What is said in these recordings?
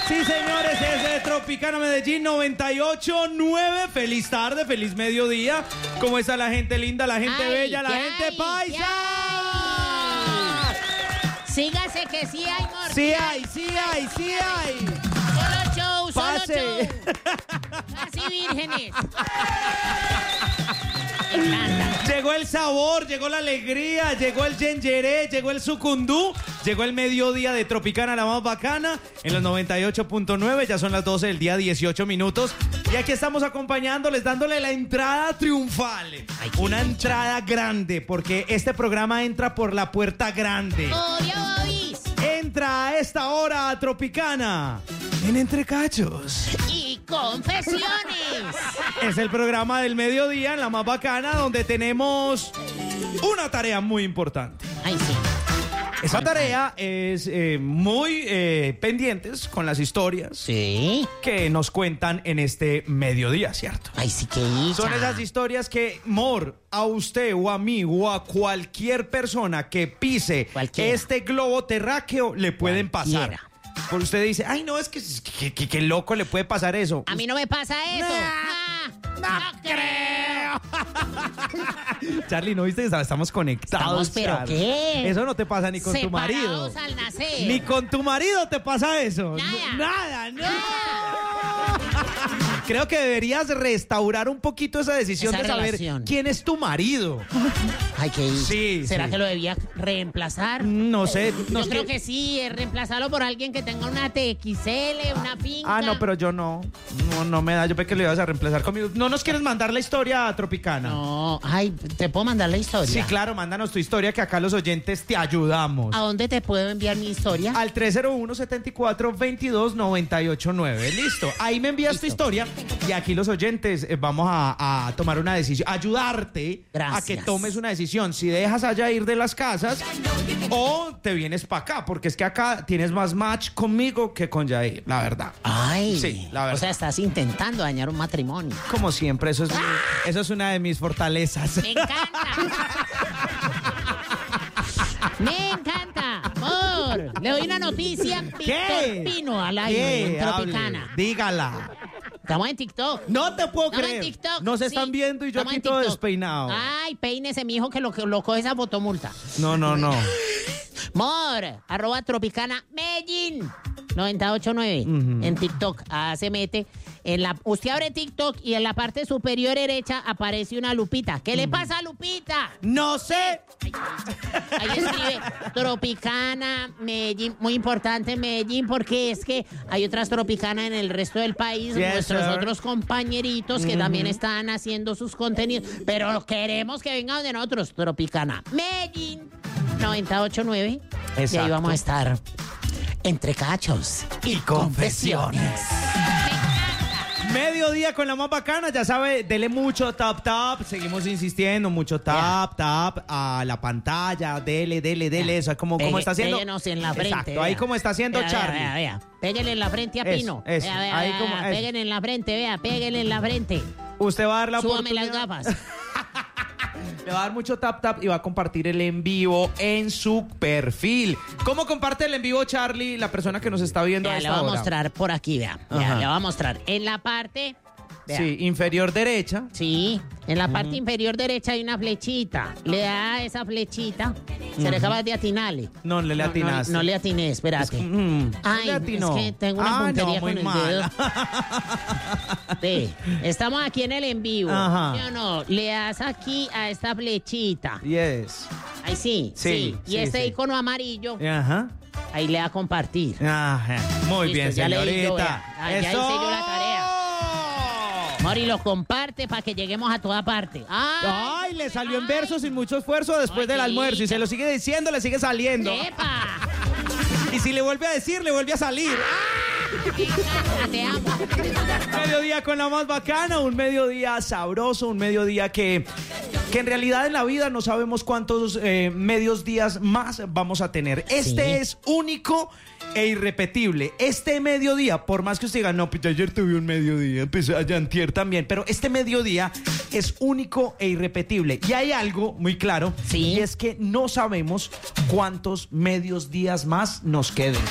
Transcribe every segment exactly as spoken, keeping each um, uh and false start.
Sí, señores, es de Tropicana Medellín noventa y ocho punto nueve. Feliz tarde, feliz mediodía. ¿Cómo está la gente linda, la gente ay, bella, la ay, gente ay, paisa? Sígase que sí hay, amor. Sí hay, sí hay, sí hay. Solo show, solo Pase. show. Casi vírgenes. Me encanta. Llegó el sabor, llegó la alegría, llegó el yengeré, llegó el sucundú, llegó el mediodía de Tropicana, la más bacana, en los noventa y ocho punto nueve, ya son las doce del día, dieciocho minutos, y aquí estamos acompañándoles, dándole la entrada triunfal, Ay, una qué entrada grande, porque este programa entra por la puerta grande. Odio, Bobis. Entra a esta hora a Tropicana, en Entre Cachos. Y confesiones. Es el programa del mediodía en la más bacana, donde tenemos una tarea muy importante. Ay, sí. Esa tarea es eh, muy eh, pendientes con las historias Sí. que nos cuentan en este mediodía, ¿cierto? Ay, sí que dicha. Son esas historias que, Mor, a usted o a mí o a cualquier persona que pise Cualquiera. este globo terráqueo le pueden pasar. Cualquiera. Porque usted dice, ay, no, es que, que, que, que loco le puede pasar eso. A mí no me pasa eso. Nah, Ah, no creo. Charlie, ¿no viste? Estamos conectados. Estamos, ¿pero Charlie. qué? Eso no te pasa ni con tu marido. Separados al nacer. Ni con tu marido te pasa eso. Nada. Nada, no. Creo que deberías restaurar un poquito esa decisión Esa de saber relación. quién es tu marido. Ay, qué dicha. Sí, ¿Será sí. que lo debía reemplazar? No sé. no Yo sé. creo que sí, es reemplazarlo por alguien que tenga una T X L, una finca. Ah, no, pero yo no. No, no me da. Yo pensé que lo ibas a reemplazar conmigo. ¿No nos quieres mandar la historia a Tropicana? No, ay, ¿te puedo mandar la historia? Sí, claro, mándanos tu historia que acá los oyentes te ayudamos. ¿A dónde te puedo enviar mi historia? Al tres cero uno, setenta y cuatro, veintidós, noventa y ocho nueve. Listo. Ahí me envías tu Listo. historia y aquí los oyentes eh, vamos a, a tomar una decisión, ayudarte Gracias. a que tomes una decisión. Si dejas allá ir de las casas o te vienes para acá, porque es que acá tienes más match conmigo que con Jair, la verdad. Ay, Sí, la verdad. o sea, estás intentando dañar un matrimonio. Como siempre, eso es, mi- eso es una de mis fortalezas. Me encanta. Me encanta. Amor, le doy una noticia. Víctor Pino al aire en Tropicana. Hable, dígala. Estamos en TikTok. No te puedo Estamos creer. en TikTok. Nos sí. están viendo y yo Estamos aquí en todo TikTok. despeinado. Ay, peínese, mi hijo, que lo, que lo coge esa fotomulta. No, no, no. Mor, arroba Tropicana Medellín noventa y ocho punto nueve Ujú. en TikTok. Ah, se mete. En la, usted abre TikTok y en la parte superior derecha aparece una lupita. ¿Qué le pasa a Lupita? No sé. Ahí escribe Tropicana Medellín, muy importante Medellín, porque es que hay otras Tropicanas en el resto del país, Yes, nuestros sir. otros compañeritos que también están haciendo sus contenidos, pero queremos que vengan de nosotros, Tropicana Medellín noventa y ocho punto nueve. Y ahí Exacto. vamos a estar entre cachos Y confesiones. Mediodía con la más bacana, ya sabe, dele mucho tap tap, seguimos insistiendo, mucho tap tap a la pantalla, dele, dele, dele, Ya. eso es como, Pegue- como está haciendo. péguenos en la frente. Exacto, ahí vea. como está haciendo Vea, Charlie. Vea, vea, vea. Péguenle en la frente a Eso, Pino. eso. Vea, vea, Ahí vea, como- vea. eso. Péguenle en la frente, vea, péguenle en la frente. Usted va a dar la Súbame las oportunidad. gafas. Le va a dar mucho tap tap y va a compartir el en vivo en su perfil. ¿Cómo comparte el en vivo, Charlie, la persona que nos está viendo Vea, a le esta voy a hora? mostrar por aquí, vea. Vea, Ajá. le voy a mostrar. En la parte. Vea. Sí, inferior derecha. Sí, en la parte inferior derecha hay una flechita. Le da esa flechita. Se le acaba de atinarle. No, le No, no, atinaste. no le atiné, espérate. Mm, Ay, le atinó. es que tengo una Ah, puntería no, muy con el mal. dedo. Ve, estamos aquí en el en vivo. Ajá. ¿Sí o no? Le das aquí a esta flechita. Yes. Ahí sí, Sí, sí. Y sí, este sí. icono amarillo, Ajá. ahí le da a compartir. Ajá. Muy Listo, bien, ya le di señorita. yo, vea. Ah, ya hice yo la tarea. Mori, lo comparte para que lleguemos a toda parte. ¡Ay! Ay, le salió en verso sin mucho esfuerzo después Ay, del qué almuerzo y dicha. se lo sigue diciendo, le sigue saliendo. ¡Epa! Y si le vuelve a decir, le vuelve a salir. Me encanta, te amo. Mediodía con la más bacana, un mediodía sabroso, un mediodía que, que en realidad en la vida no sabemos cuántos eh, medios días más vamos a tener. Este Sí. es único e irrepetible. Este mediodía, por más que usted diga, no, pues ayer tuve un mediodía, pues allá antier también, pero este mediodía es único e irrepetible. Y hay algo muy claro, Sí. y es que no sabemos cuántos medios días más nos queden.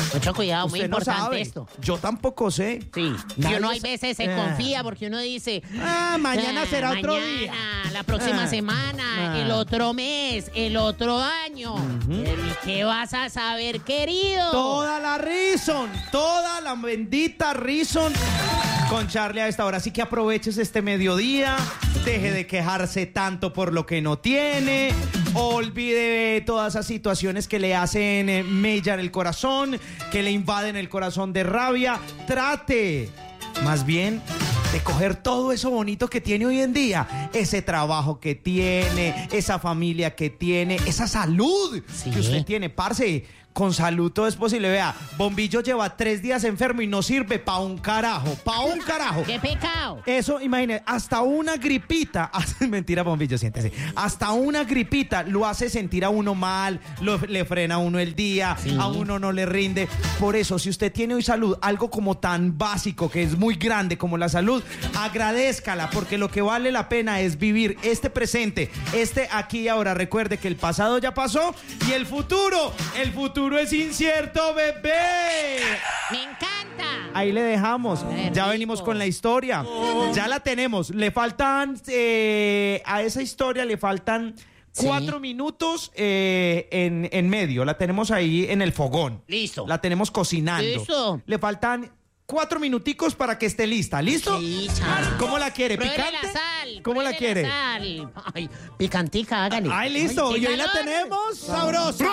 Mucho cuidado, muy Usted no importante sabe. esto. Yo tampoco sé. Sí, y Nadie uno hay sa- veces se Ah. confía porque uno dice... Ah, mañana "Ah, será otro mañana, día. la próxima Ah. semana, Ah. el otro mes, el otro año. ¿Y qué vas a saber, querido? Toda la Reason, toda la bendita Reason con Charlie a esta hora. Así que aproveches este mediodía, deje de quejarse tanto por lo que no tiene, olvide todas esas situaciones que le hacen eh, mellar el corazón, que le invaden el corazón de rabia. Trate, más bien, de coger todo eso bonito que tiene hoy en día, ese trabajo que tiene, esa familia que tiene, esa salud Sí. que usted tiene, parce. Con salud todo es posible. Vea, Bombillo lleva tres días enfermo y no sirve pa' un carajo, pa' un carajo. ¡Qué pecado! Eso, imagínese, hasta una gripita, mentira, Bombillo, siéntese, hasta una gripita lo hace sentir a uno mal, lo- le frena a uno el día, Sí. a uno no le rinde. Por eso, si usted tiene hoy salud, algo como tan básico, que es muy grande como la salud, agradézcala, porque lo que vale la pena es vivir este presente, este aquí y ahora. Recuerde que el pasado ya pasó y el futuro, el futuro es incierto, bebé. ¡Me encanta! Ahí le dejamos. Qué Ya rico. venimos con la historia. Ya la tenemos. Le faltan, eh, a esa historia le faltan Sí. cuatro minutos eh, en, en medio. La tenemos ahí en el fogón. Listo. La tenemos cocinando. Listo. Le faltan cuatro minuticos para que esté lista. ¿Listo? Sí, chao. ¿Cómo la quiere? Pruébele ¿Picante? la sal. ¿Cómo la pruébele quiere? sal. Ay, picantica, hágale. Ay, listo. Ay, Y hoy la picador. tenemos sabrosa.